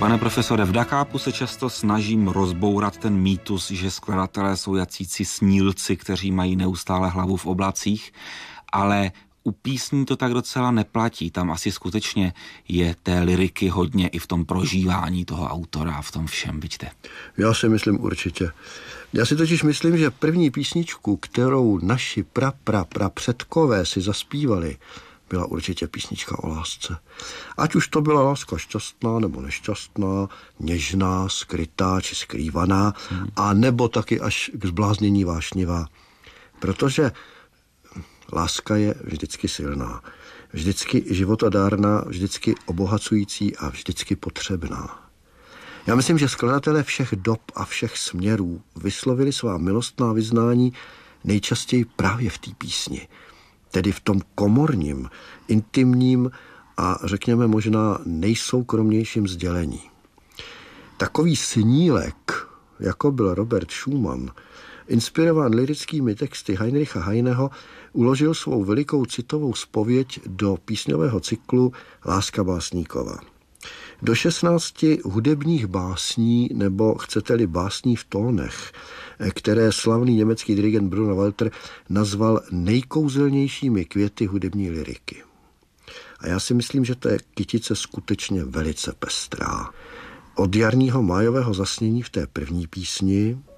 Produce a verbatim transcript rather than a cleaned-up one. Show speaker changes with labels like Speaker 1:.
Speaker 1: Pane profesore, v Dakápu se často snažím rozbourat ten mýtus, že skladatelé jsou jacíci snílci, kteří mají neustále hlavu v oblacích, ale u písní to tak docela neplatí. Tam asi skutečně je té lyriky hodně i v tom prožívání toho autora a v tom všem, vidíte.
Speaker 2: Já si myslím určitě. Já si totiž myslím, že první písničku, kterou naši pra, pra, pra předkové si zaspívali, byla určitě písnička o lásce. Ať už to byla láska šťastná nebo nešťastná, něžná, skrytá či skrývaná, hmm. a nebo taky až k zbláznění vášnivá. Protože láska je vždycky silná, vždycky životadárná, vždycky obohacující a vždycky potřebná. Já myslím, že skladatelé všech dob a všech směrů vyslovili svá milostná vyznání nejčastěji právě v té písni. Tedy v tom komorním, intimním a řekněme možná nejsoukromnějším sdělení. Takový snílek, jako byl Robert Schumann, inspirován lyrickými texty Heinricha Heineho, uložil svou velikou citovou zpověď do písňového cyklu Láska básníková. Do šestnácti hudebních básní, nebo chcete-li básní v tónech, které slavný německý dirigent Bruno Walter nazval nejkouzelnějšími květy hudební lyriky. A já si myslím, že to je kytice skutečně velice pestrá. Od jarního májového zasnění v té první písni